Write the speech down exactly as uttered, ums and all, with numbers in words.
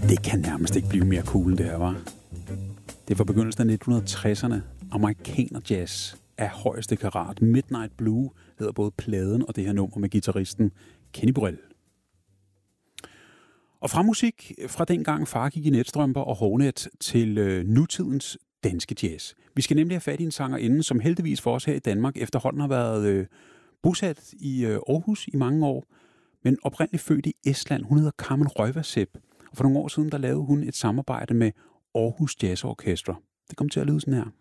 Det kan nærmest ikke blive mere cool end det her, var. Det var begyndelsen af nitten tresserne. Amerikaner jazz af højeste karat. Midnight Blue hedder både pladen og det her nummer med guitaristen Kenny Burrell. Og fra musik fra dengang far gik i netstrømper og hårnet til øh, nutidens danske jazz. Vi skal nemlig have fat i en sangerinde, som heldigvis for os her i Danmark efterhånden har været øh, bosat i øh, Aarhus i mange år, men oprindeligt født i Estland. Hun hedder Carmen Røversepp, og for nogle år siden der lavede hun et samarbejde med Aarhus Jazz Orchestra. Det kom til at lyde sådan her.